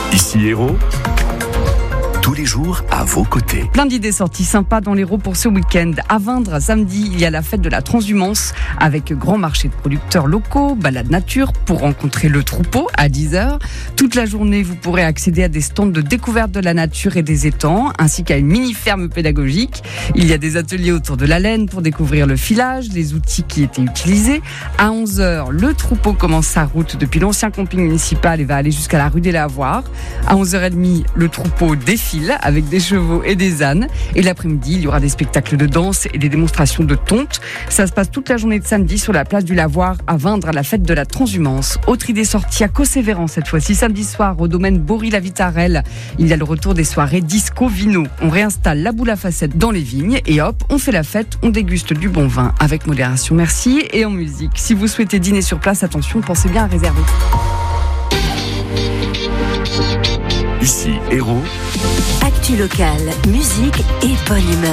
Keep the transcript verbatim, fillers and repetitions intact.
Ici Hérault, tous les jours à vos côtés. Plein d'idées sorties sympas dans l'Hérault pour ce week-end. À Vindre, samedi, il y a la fête de la transhumance avec grand marché de producteurs locaux, balade nature pour rencontrer le troupeau à dix heures. Toute la journée, vous pourrez accéder à des stands de découverte de la nature et des étangs, ainsi qu'à une mini-ferme pédagogique. Il y a des ateliers autour de la laine pour découvrir le filage, les outils qui étaient utilisés. À onze heures, le troupeau commence sa route depuis l'ancien camping municipal et va aller jusqu'à la rue des Lavoirs. À onze heures trente, le troupeau défile avec des chevaux et des ânes. Et l'après-midi, il y aura des spectacles de danse et des démonstrations de tonte. Ça se passe toute la journée de samedi sur la place du Lavoir à Vindre à la fête de la transhumance. Autre idée sortie à Caussévéran cette fois-ci, samedi soir au domaine Bory-la-Vitarelle. Il y a le retour des soirées disco-vino. On réinstalle la boule à facettes dans les vignes et hop, on fait la fête, on déguste du bon vin avec modération, merci, et en musique. Si vous souhaitez dîner sur place, attention, pensez bien à réserver. Ici Hérault. Actu locale, musique et bonne humeur.